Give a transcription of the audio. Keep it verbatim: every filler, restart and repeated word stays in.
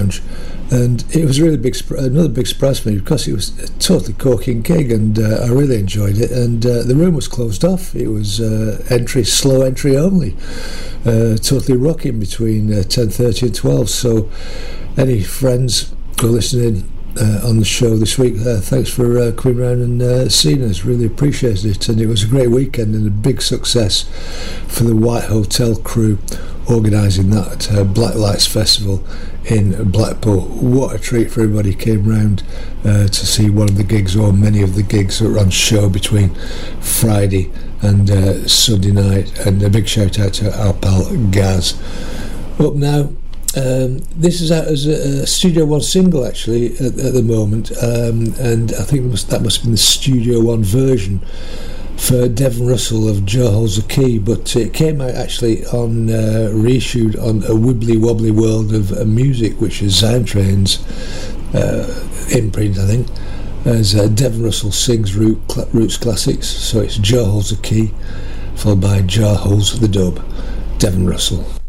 Lounge, and it was a really big another big surprise for me because it was a totally corking gig, and uh, I really enjoyed it. And uh, the room was closed off. It was uh, entry, slow entry only, uh, totally rocking between uh, ten thirty and twelve. So, any friends who are listening Uh, on the show this week, uh, thanks for uh, coming round and uh, seeing us. Really appreciated it, and it was a great weekend and a big success for the White Hotel crew organising that uh, Black Lights Festival in Blackpool. What a treat for everybody who came round uh, to see one of the gigs, or many of the gigs that were on show between Friday and uh, Sunday night. And a big shout out to our pal Gaz. Up now, Um, this is out as a, a Studio One single actually at, at the moment, um, and I think must, that must have been the Studio One version for Devon Russell of Joe Holds the Key, but it came out actually on uh, reissued on A Wibbly Wobbly World of uh, Music, which is Soundtrain's uh, imprint, I think, as uh, Devon Russell sings root, cl- Roots Classics. So it's Joe Holds the Key followed by Joe Holds the Dub. Devon Russell.